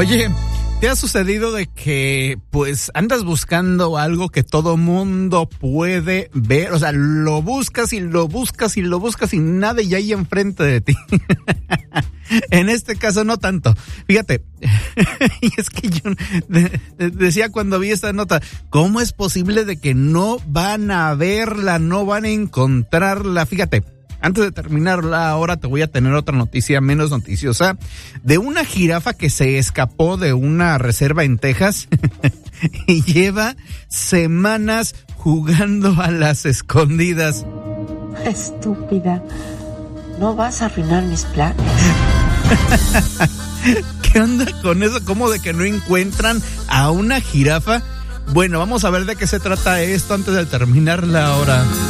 Oye, ¿te ha sucedido de que pues andas buscando algo que todo mundo puede ver? O sea, lo buscas y lo buscas y lo buscas y nada y ahí enfrente de ti. En este caso no tanto. Fíjate, y es que yo decía cuando vi esta nota, ¿cómo es posible de que no van a verla, no van a encontrarla? Fíjate. Antes de terminar la hora te voy a tener otra noticia menos noticiosa de una jirafa que se escapó de una reserva en Texas y lleva semanas jugando a las escondidas. Estúpida, no vas a arruinar mis planes. ¿Qué onda con eso? ¿Cómo de que no encuentran a una jirafa? Bueno, vamos a ver de qué se trata esto antes de terminar la hora.